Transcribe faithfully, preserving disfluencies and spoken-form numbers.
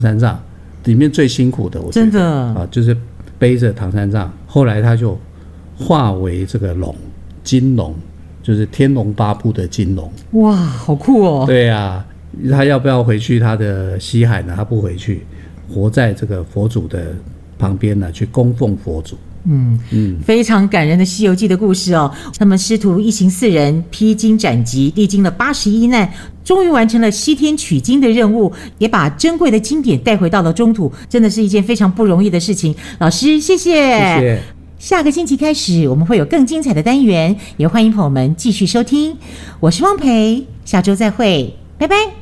三藏里面最辛苦的，我觉得真的啊，就是背着唐三藏，后来他就化为这个龙，金龙，就是天龙八部的金龙。 哇，好酷哦！ 对啊，他要不要回去他的西海呢？他不回去，活在这个佛祖的旁边呢，去供奉佛祖。 嗯嗯，非常感人的《西游记》的故事哦。他们师徒一行四人披荆斩棘，历经了八十一难，终于完成了西天取经的任务，也把珍贵的经典带回到了中土，真的是一件非常不容易的事情。老师，谢谢。 谢谢。 下个星期开始，我们会有更精彩的单元，也欢迎朋友们继续收听。我是汪培，下周再会，拜拜。